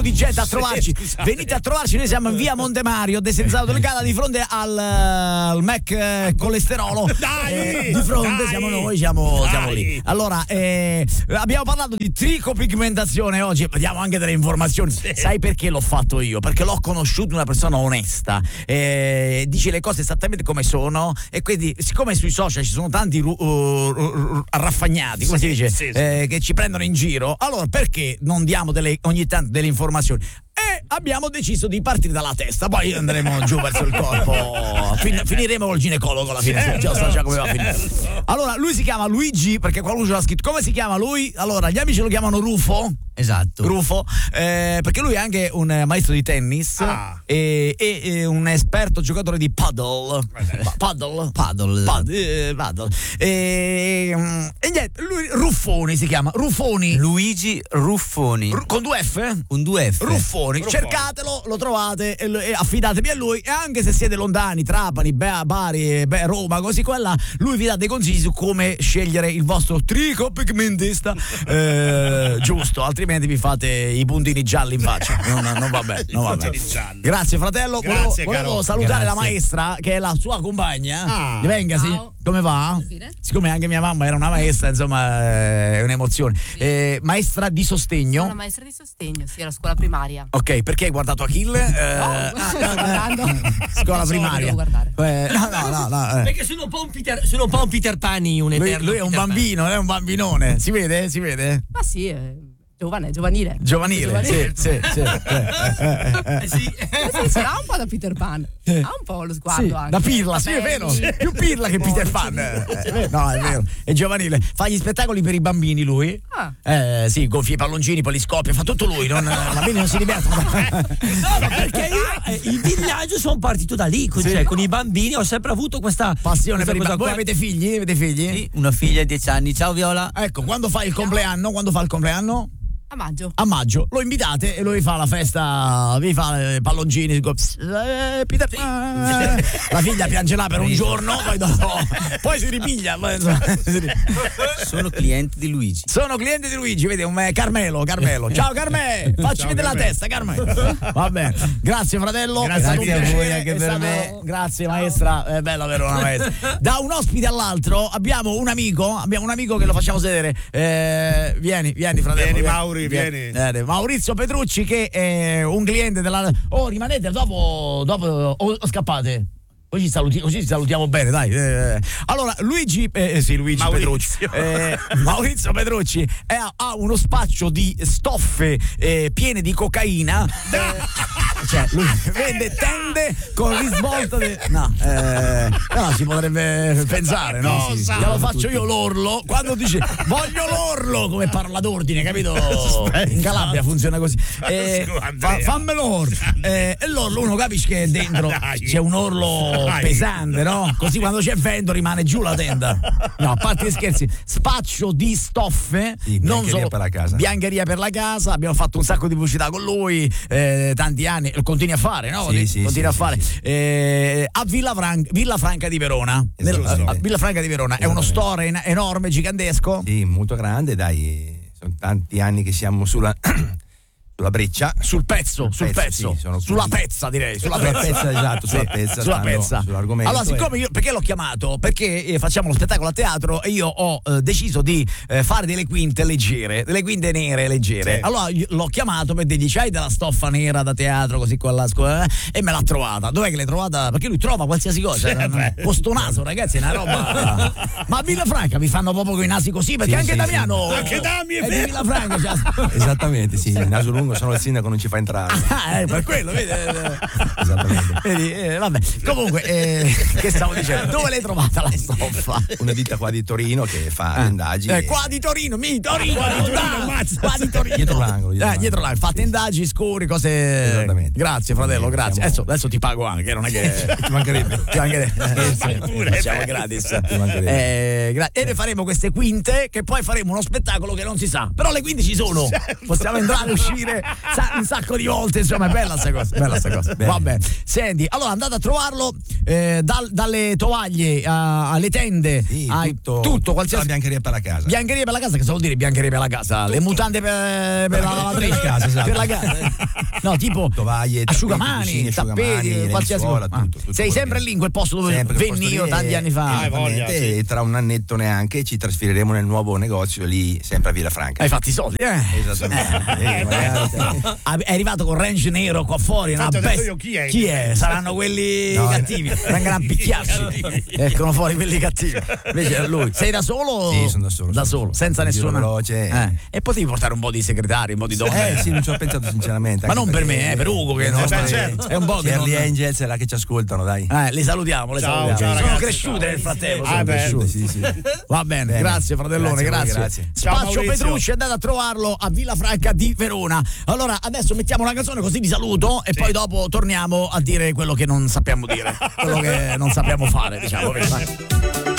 di gente a trovarci. Venite a trovarci, noi siamo in via Monte Mario, Desenzano del Gala, di fronte al Mac colesterolo. Dai, di fronte dai, siamo noi, siamo lì. Allora, abbiamo parlato di tricopigmentazione oggi, diamo anche delle informazioni. Sai perché l'ho fatto io? Perché l'ho conosciuto una persona onesta, dice le cose esattamente come sono, e quindi siccome sui social ci sono tanti raffagnati, come si dice, che ci prendono in giro, allora perché non diamo ogni tanto delle informazioni? E abbiamo deciso di partire dalla testa, poi andremo giù verso il corpo, finiremo col ginecologo alla fine, già come va a finire. Allora, lui si chiama Luigi, perché qualcuno ce l'ha scritto. Come si chiama lui? Allora, gli amici lo chiamano Rufo. Esatto. Rufo, perché lui è anche un maestro di tennis e un esperto giocatore di paddle. E niente, lui Ruffoni si chiama. Ruffoni. Luigi Ruffoni. Con 2 F? Con 2 F. Ruffoni. Cercatelo, lo trovate e affidatevi a lui. E anche se siete lontani, Trapani, Bari, Roma, così quella, lui vi dà dei consigli su come scegliere il vostro tricopigmentista giusto, altrimenti vi fate i puntini gialli in faccia. Non va bene. Grazie fratello. Volevo salutare la maestra, che è la sua compagna. Venga, sì. Come va? Siccome anche mia mamma era una maestra, insomma, è un'emozione. Maestra di sostegno? Sono maestra di sostegno, sì, alla scuola primaria. Ok, perché hai guardato Achille? Scuola primaria. Devo guardare. No. Perché sono un po' un Peter Pan, un eterno. Lui è un bambino, è un bambinone. Si vede? Ma sì, giovanile. Giovanile, sì. Sì, ha un po' da Peter Pan. Ha un po' lo sguardo anche. Da pirla, sì, è vero. Più pirla che Peter Pan. No, è vero. È giovanile. Fa gli spettacoli per i bambini lui. Sì, gonfia i palloncini, poi li scoppia, fa tutto lui. I bambini non si divertono. No, perché io il villaggio sono partito da lì, cioè con i bambini ho sempre avuto questa passione per i bambini. Voi qua. avete figli? Sì, una figlia di 10 anni. Ciao Viola. Ecco, quando fa il compleanno? A maggio lo invitate e lui fa la festa, vi fa palloncini, Peter Pan. La figlia piange là per un giorno, poi si ripiglia. Sono clienti di Luigi. Vedi, un Carmelo. Ciao Carmelo, facci vedere la testa, Carmelo. Va bene, grazie fratello. Grazie a voi anche per me. Grazie maestra, è bello avere una maestra. Da un ospite all'altro abbiamo un amico che lo facciamo sedere. Vieni fratello. Vieni Mauri. Maurizio Petrucci, che è un cliente della. Rimanete dopo o scappate? Così salutiamo bene, dai. Allora, Luigi Petrucci. Maurizio Petrucci ha uno spaccio di stoffe piene di cocaina. Cioè, lui vende tende con risvolto no, si potrebbe pensare, no? Glielo faccio io l'orlo. Quando dice voglio l'orlo, come parla d'ordine, capito? In Calabria funziona così. Fammelo l'orlo. E l'orlo, uno capisce che dentro c'è un orlo pesante, no? Così quando c'è vento rimane giù la tenda. No, a parte gli scherzi, spaccio di stoffe, non solo per la casa. Biancheria per la casa. Abbiamo fatto un sacco di pubblicità con lui, tanti anni, lo continui a fare, no? Continui a fare. A Villa Franca di Verona. A Villa Franca di Verona è uno store enorme, gigantesco. Sì, molto grande, dai. Sono tanti anni che siamo sulla breccia, sul pezzo, sì, sulla pezza, direi, sulla pezza, sull'argomento. Allora, siccome io, perché l'ho chiamato? Perché facciamo lo spettacolo a teatro e io ho deciso di fare delle quinte leggere, delle quinte nere leggere. Sì. Allora l'ho chiamato per dirgli: c'hai della stoffa nera da teatro, così qua là, e me l'ha trovata. Dov'è che l'hai trovata? Perché lui trova qualsiasi cosa. Posto naso, ragazzi, è una roba. Ma a Villa Franca vi fanno proprio con i nasi così? Perché anche Damiano. Anche Dami è di Villa Franca. Esattamente, sì, il naso lungo, sono il sindaco, non ci fa entrare. Per quello, vedi? Esattamente. Vedi, vabbè. Comunque, che stavo dicendo? Dove l'hai trovata la stoffa? Una ditta qua di Torino che fa indagini. Qua di Torino, qua di Torino. Dietro l'angolo. Dietro l'angolo. Fate indagini, scuri, cose. Esattamente. Grazie, fratello, grazie. Adesso ti pago anche, non è che. Ti mancherebbe. Facciamo gratis. E ne faremo queste quinte, che poi faremo uno spettacolo che non si sa. Però le quinte ci sono. Possiamo entrare e uscire un sacco di volte, insomma, è bella sta cosa. Va bene. Senti, allora andate a trovarlo dalle tovaglie alle tende, tutto qualsiasi. La biancheria per la casa. Biancheria per la casa, che cosa vuol dire biancheria per la casa? Le mutande per la lavatrice casa, esatto. per la casa. No, tipo tovaglie, asciugamani, tappeti, qualsiasi cosa. Tutto sei sempre lì in quel posto dove venni io tanti anni fa. E tra un annetto neanche ci trasferiremo nel nuovo negozio lì sempre a Villafranca. Hai fatto i soldi? Esattamente. È arrivato con range nero qua fuori. Chi è? Saranno quelli cattivi. Vengono a picchiarci. Escono fuori quelli cattivi. Invece è lui. Sei da solo? Sì, sono da solo. Senza nessuna. Veloce. E potevi portare un po' di segretari, un po' di donne. Sì, non ci ho pensato sinceramente. Ma non per me, per Ugo che non certo. è un po' che Charlie Angels è là che ci ascoltano, dai. Li salutiamo, Ciao, sono cresciute nel frattempo. Sì. Va bene, grazie fratellone, grazie. Spaccio Petrucci, andate a trovarlo a Villafranca di Verona. Allora, adesso mettiamo una canzone così vi saluto e poi dopo torniamo a dire quello che non sappiamo dire, quello che non sappiamo fare, diciamo.